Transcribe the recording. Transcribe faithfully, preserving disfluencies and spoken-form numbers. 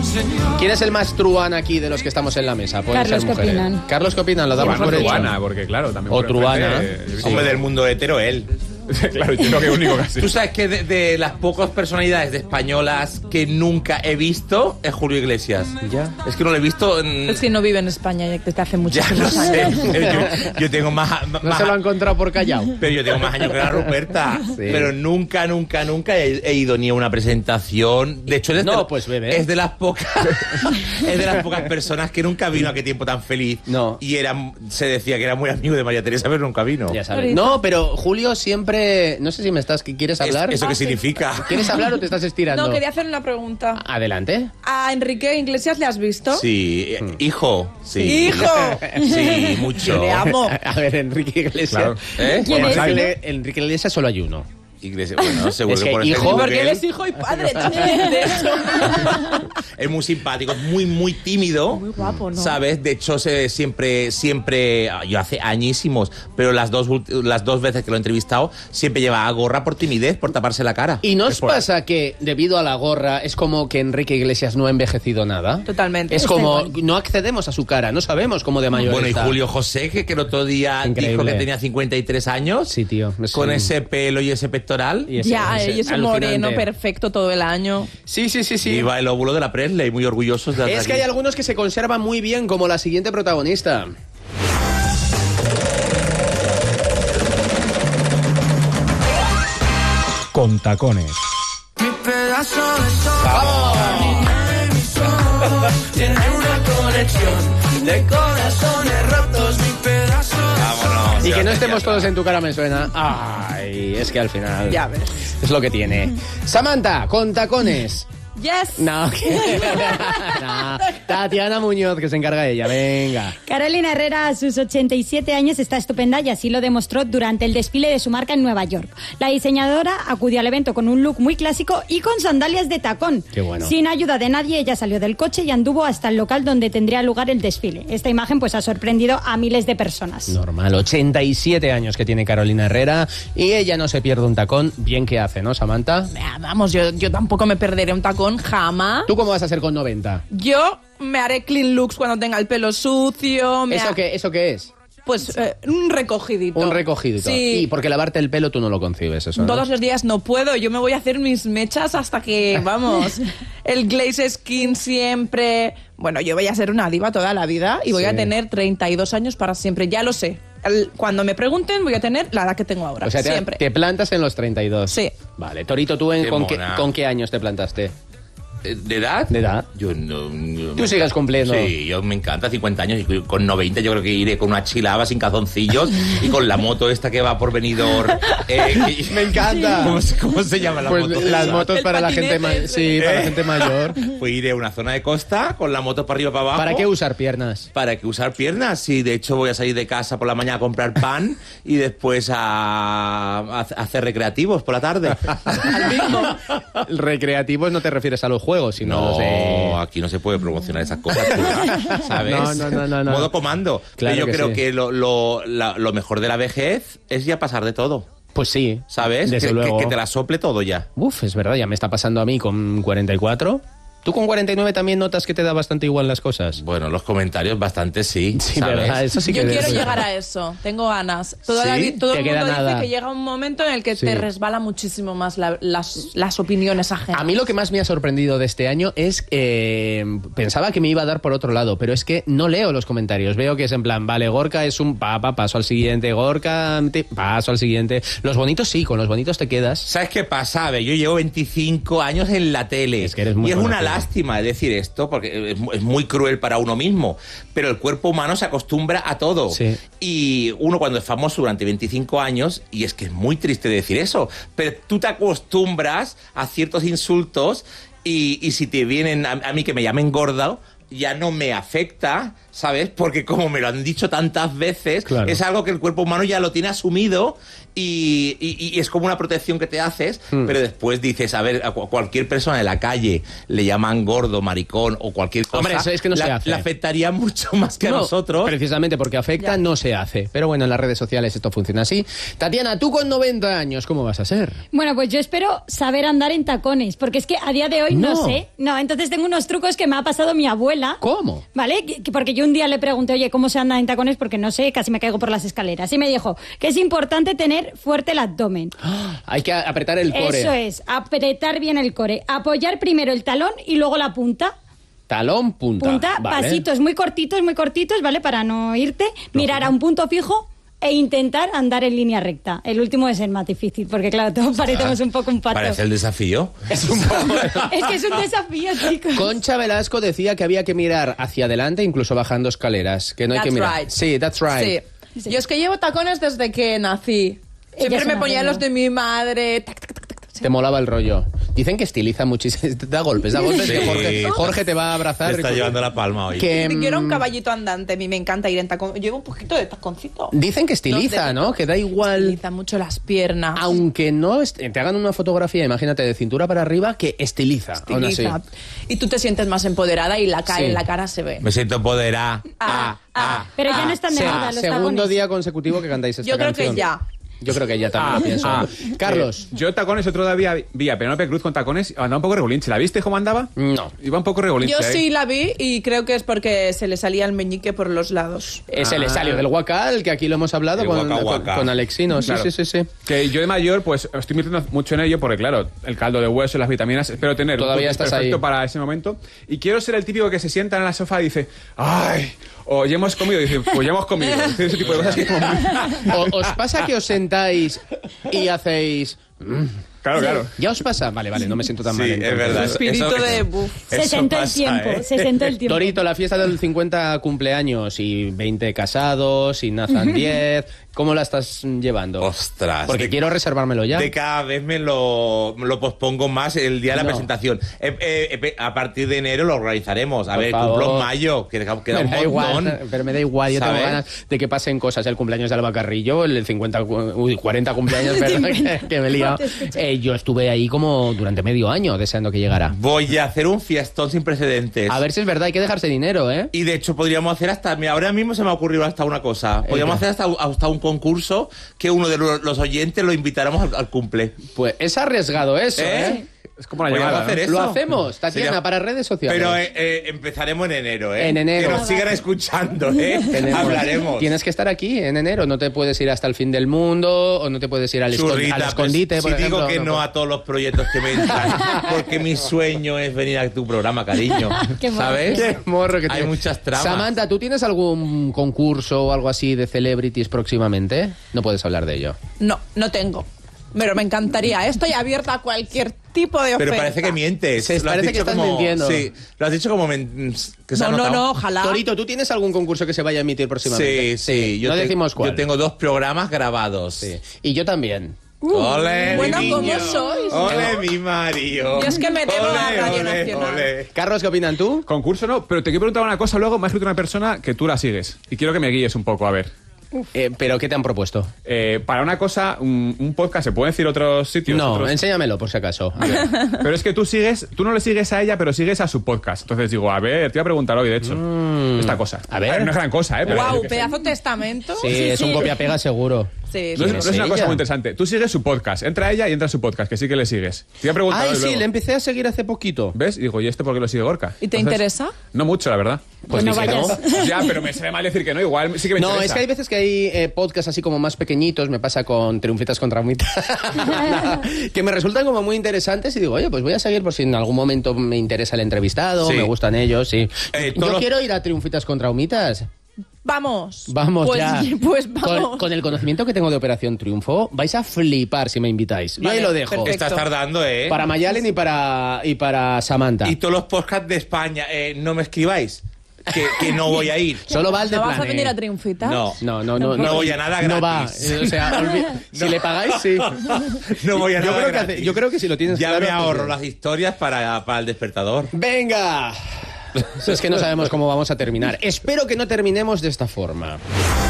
¿Quién es el más truán aquí de los que estamos en la mesa? Pueden Carlos, ser mujeres. ¿qué opinan? Carlos, ¿qué opinan? Lo damos por hecho. Truana, porque claro, también O por truana. enfrente, sí. Hombre del mundo hetero, él. Claro, yo creo que único casi. Tú sabes que de, de las pocas personalidades de españolas que nunca he visto es Julio Iglesias. Ya. Es que no lo he visto en... Es que no vive en España ya desde hace Ya muchísimos no sé. años. Yo, yo tengo más, más... No se lo ha encontrado por Callao. Pero yo tengo más años que la Ruperta. Sí. Pero nunca, nunca, nunca he, he ido ni a una presentación. De hecho, es de, No, pues bebé. es de las pocas es de las pocas personas que nunca vino a Qué tiempo tan feliz. No. Y era, se decía que era muy amigo de María Teresa, pero nunca vino. Ya sabes. No, pero Julio siempre... No sé si me estás... ¿Quieres Es- hablar? ¿Eso qué Ah, sí. significa? ¿Quieres hablar o te estás estirando? No, quería hacer una pregunta. Adelante. ¿A Enrique Iglesias le has visto? Sí, eh, hijo. Sí. ¡Hijo! Sí, mucho. Yo le amo. A ver, Enrique Iglesias. Claro. ¿Eh? ¿Quién Bueno, es? ¿sabes? Enrique, Enrique Iglesias solo hay uno. Iglesia, bueno, seguro Es que que por hijo- eso en Porque él Google es hijo y padre también, de hecho. es muy simpático, es muy, muy tímido. Muy guapo, ¿no? ¿Sabes? De hecho, se, siempre, siempre, yo hace añísimos, pero las dos, ulti- las dos veces que lo he entrevistado, siempre lleva gorra por timidez, por taparse la cara. ¿Y no Es os por- pasa que debido a la gorra es como que Enrique Iglesias no ha envejecido nada? Totalmente. Es como, no accedemos a su cara, no sabemos cómo de mayor Bueno, y está. Julio José, que, que el otro día Increíble. dijo que tenía cincuenta y tres años. Sí, tío. es Con un- ese pelo y ese pectoral. y ese- Ya, ese y ese alucinante. moreno perfecto todo el año. Sí, sí, sí, sí. Viva el óvulo de la Presley, muy orgullosos de Es que hay algunos que se conservan muy bien, como la siguiente protagonista. Con tacones. Mi pedazo de sol, mi sol, tiene una conexión de corazones rotos, mi pedazo de Vámonos. Y que no ya, estemos ya, todos ya. en tu cara me suena. Ay, es que al final... Ya ves. Es lo que tiene. Samantha, con tacones. Yes. No, que- no. Tatiana Muñoz, que se encarga ella. Venga. Carolina Herrera, a sus ochenta y siete años, está estupenda y así lo demostró durante el desfile de su marca en Nueva York. La diseñadora acudió al evento con un look muy clásico y con sandalias de tacón. Qué bueno. Sin ayuda de nadie, ella salió del coche y anduvo hasta el local donde tendría lugar el desfile. Esta imagen pues ha sorprendido a miles de personas. Normal, ochenta y siete años que tiene Carolina Herrera y ella no se pierde un tacón. Bien que hace, ¿no, Samantha? Ah, Vamos, yo, yo tampoco me perderé un tacón jamás. ¿Tú cómo vas a ser con noventa? Yo me haré clean looks cuando tenga el pelo sucio. Me ¿Eso ha- qué, ¿Eso qué es? Pues eh, un recogidito. Un recogidito. Sí. Y porque lavarte el pelo tú no lo concibes, eso, ¿no? Todos los días no puedo, yo me voy a hacer mis mechas hasta que, vamos, el glaze skin siempre... Bueno, yo voy a ser una diva toda la vida y voy Sí. a tener treinta y dos años para siempre, ya lo sé. El- cuando me pregunten voy a tener la edad que tengo ahora, O sea, te, siempre. te plantas en los treinta y dos. Sí. Vale. Torito, ¿tú en- Qué con, qué, mona. con qué años te plantaste? ¿De edad? ¿De edad? Yo no... no- Tú sigues cumpliendo. Sí, yo me encanta, cincuenta años, y con noventa yo creo que iré con una chilaba sin calzoncillos y con la moto esta que va por Benidorm. Eh, que- Me encanta. ¿Cómo, se- cómo se llama la Pues moto? las esa? motos El para la patinete gente ma- ese. sí, para la Eh. gente mayor. Pues iré a una zona de costa con la moto para arriba para abajo. ¿Para qué usar piernas? ¿Para qué usar piernas? Sí, de hecho voy a salir de casa por la mañana a comprar pan y después a, a hacer recreativos por la tarde. Al mismo. Recreativos no te refieres a los juegos, sino a los No, de... aquí no se puede promocionar esas cosas, chula, ¿sabes? No, no, no, no, no. Modo comando. Claro Pero yo que creo sí. que lo, lo, la- lo mejor de la vejez es ya pasar de todo, Pues sí. ¿sabes? Desde que, que- luego. que te la sople todo ya. Uf, es verdad, ya me está pasando a mí con cuarenta y cuatro. ¿Tú con cuarenta y nueve también notas que te da bastante igual las cosas? Bueno, los comentarios bastante sí, Sí, ¿sabes? verdad, eso sí que Yo es- quiero llegar a eso, tengo ganas. Toda la ¿Sí? vi- todo Te el queda mundo nada. dice que llega un momento en el que Sí. te resbala muchísimo más la- las, las opiniones ajenas. A mí lo que más me ha sorprendido de este año es eh, pensaba que me iba a dar por otro lado, pero es que no leo los comentarios. Veo que es en plan, vale, Gorka es un papa, paso al siguiente, Gorka, te- paso al siguiente. Los bonitos sí, con los bonitos te quedas. ¿Sabes qué pasa? A ver, yo llevo veinticinco años en la tele. Es que eres muy y es buena una tele. lástima decir esto, porque es, mu- es muy cruel para uno mismo. Pero el cuerpo humano se acostumbra a todo. Sí. Y uno cuando es famoso durante veinticinco años, y es que es muy triste decir eso, pero tú te acostumbras a ciertos insultos y, y si te vienen, a, a mí que me llamen gorda, ya no me afecta, ¿sabes? Porque como me lo han dicho tantas veces, Claro. es algo que el cuerpo humano ya lo tiene asumido y, y, y es como una protección que te haces, mm. pero después dices, a ver, a cualquier persona en la calle le llaman gordo, maricón o cualquier cosa, Hombre, eso es que no la, se hace. le afectaría mucho más que No, a nosotros. Precisamente porque afecta, ya. no se hace. Pero bueno, en las redes sociales esto funciona así. Tatiana, tú con noventa años, ¿cómo vas a ser? Bueno, pues yo espero saber andar en tacones, porque es que a día de hoy no, no sé. No, entonces tengo unos trucos que me ha pasado mi abuela. ¿Cómo? ¿Vale? Que, porque yo un día le pregunté, oye, ¿cómo se anda en tacones? Porque no sé, casi me caigo por las escaleras. Y me dijo que es importante tener fuerte el abdomen. ¡Ah! Hay que apretar el core. Eso es, apretar bien el core. Apoyar primero el talón y luego la punta. Talón, punta. Punta, vale. pasitos muy cortitos, muy cortitos, ¿vale? Para no irte. Mirar a un punto fijo e intentar andar en línea recta. El último es el más difícil, porque claro, todos parecemos un poco un pato. Parece el desafío. Es un poco... Es que es un desafío, chicos. Concha Velasco decía que había que mirar hacia adelante, incluso bajando escaleras. Que no hay That's que mirar. Right. Sí, that's right. Sí. Sí. Yo es que llevo tacones desde que nací. Siempre me ponía los de mi madre. Tac, tac, tac, tac. Te molaba el rollo. Dicen que estiliza muchísimo. Da golpes, da golpes. Sí. Que Jorge, Jorge te va a abrazar. Te está llevando la palma hoy. Que, Yo era un caballito andante. A mí me encanta ir en tacón. Llevo un poquito de taconcito. Dicen que estiliza, no, ¿no? Que da igual. Estiliza mucho las piernas. Aunque no est- te hagan una fotografía, imagínate, de cintura para arriba, que estiliza. Estiliza. Aún así. Y tú te sientes más empoderada y la cara Sí. en la cara se ve. Me siento empoderada. Ah, ah. Pero ya Ah, no están de sí. moda los Segundo tacones. día consecutivo que cantáis esta Yo creo canción. que ya. Yo creo que ya también Ah, lo pienso. ah. Carlos. Eh, yo tacones otro día vi a Penélope Cruz con tacones, andaba un poco regulinche. ¿La viste cómo andaba? No. Iba un poco regulinche. Yo ¿eh? sí la vi y creo que es porque se le salía el meñique por los lados. Ese Ah. le salió del Guacal, que aquí lo hemos hablado El con, Waka con, Waka. con Alexino. Sí, Claro. sí, sí, sí. Que yo de mayor, pues estoy metiendo mucho en ello porque, claro, el caldo de hueso, las vitaminas, espero tener Todavía un estás perfecto ahí. para ese momento. Y quiero ser el típico que se sienta en la sofá y dice, ¡ay! O ya hemos comido, y dice, pues ya hemos comido. Ese tipo de cosas que es como muy... O- ¿Os pasa que os sentáis y hacéis... mm, Claro, claro. ¿Ya os pasa? Vale, vale, no me siento tan Sí, mal. es entonces. verdad. Espíritu Eso- de buf. Se Eso sentó el pasa, tiempo, ¿eh? se sentó el tiempo. Torito, la fiesta del cincuenta cumpleaños y veinte casados y Nathan diez. ¿Cómo la estás llevando? Ostras. Porque de- quiero reservármelo ya. De cada vez me lo, me lo pospongo más el día de la No. presentación. Eh, eh, eh, a partir de enero lo organizaremos. A Por ver, favor. cumplo en mayo, que queda queda Me un da igual, montón. pero me da igual, yo tengo ¿Sabes? ganas de que pasen cosas. El cumpleaños de Alba Carrillo, el cincuenta, uy, cuarenta cumpleaños, perdón, que, que me he liado. Eh, yo estuve ahí como durante medio año deseando que llegara. Voy a hacer un fiestón sin precedentes. A ver si es verdad, hay que dejarse dinero, ¿eh? Y de hecho podríamos hacer hasta, mira, ahora mismo se me ha ocurrido hasta una cosa. Podríamos qué? hacer hasta, hasta un concurso que uno de lo- los oyentes lo invitáramos al, al cumple. Pues es arriesgado eso, ¿eh? ¿Eh? Es como una Podríamos llamada, hacer ¿no? eso. Lo hacemos, Tatiana, Sería- para redes sociales. Pero eh, eh, empezaremos en enero, ¿eh? En enero. Que nos sigan escuchando, ¿eh? Tenemos- Hablaremos. Tienes que estar aquí en enero, no te puedes ir hasta el fin del mundo o no te puedes ir al, escon- Churrita, al pues, escondite, por si digo ejemplo. que no a todos los proyectos que me entran, porque mi sueño es venir a tu programa, cariño. Qué morro. ¿Sabes? Qué morro que Hay tiene. muchas tramas. Samantha, ¿tú tienes algún concurso o algo así de celebrities próximamente? No puedes hablar de ello. No, no tengo. Pero me encantaría. Estoy abierta a cualquier tipo de oferta. Pero parece que mientes. Se- Lo has parece que dicho estás como- mintiendo. Sí, lo has dicho como men- que se ha No, no, notado. no, ojalá. Torito, ¿tú tienes algún concurso que se vaya a emitir próximamente? Sí, sí. Yo no te- decimos cuál. Yo tengo dos programas grabados. Sí. Y yo también. ¡Ole, bueno, mi ¿cómo niño! sois? ¡Ole, mi Mario! Yo es que me debo a Ole, Radio ole, Nacional. ole. Carlos, ¿qué opinan tú? Concurso no, pero te quiero preguntar una cosa luego. Me ha escrito una persona que tú la sigues. Y quiero que me guíes un poco, a ver. Eh, ¿Pero qué te han propuesto? Eh, para una cosa, un, un podcast, ¿se pueden decir otros sitios? No, Otros- enséñamelo por si acaso. A ver. Pero es que tú sigues, tú no le sigues a ella, pero sigues a su podcast. Entonces digo, a ver, te iba a preguntar hoy, de hecho, esta cosa. a ver. No es gran cosa, ¿eh? Pero Wow, yo qué sé. pedazo testamento. Sí, es un copia-pega seguro. Sí, No es, sí. no es ¿Quién es una cosa ella? muy interesante. Tú sigues su podcast. Entra ella y entra a su podcast, que sí que le sigues. Te iba a preguntar Ay, hoy sí, luego. le empecé a seguir hace poquito. ¿Ves? Y digo, ¿y este por qué lo sigue Gorka? ¿Y te interesa? No mucho, la verdad. Pues no ni que vayas. no. Ya, pero me sale mal decir que no. Igual sí que me No, interesa. es que hay veces que hay eh, podcasts así como más pequeñitos, me pasa con Triunfitas contra Traumitas, que me resultan como muy interesantes y digo, oye, pues voy a seguir por si en algún momento me interesa el entrevistado, Sí. me gustan ellos, sí. Eh, Yo todos los- quiero ir a Triunfitas contra Traumitas. Vamos. Vamos pues, ya. Pues Con, vamos. con el conocimiento que tengo de Operación Triunfo, vais a flipar si me invitáis. Yo ahí Vale, lo dejo. perfecto. Estás tardando, ¿eh? Para Mayalen y para, y para Samantha. Y todos los podcasts de España, eh, no me escribáis, que, que no voy a ir. Solo va el de ¿No vas a plan, venir eh. a Triunfitas? No. No, no, no, No voy a nada No va. gratis. Eh, O sea, olvi- si le pagáis, sí. No voy a Yo nada creo que gratis. hace- yo creo que si lo tienes Ya claro, me pues ahorro bien. las historias para, para el despertador. Venga. Es que no sabemos cómo vamos a terminar. Espero que no terminemos de esta forma.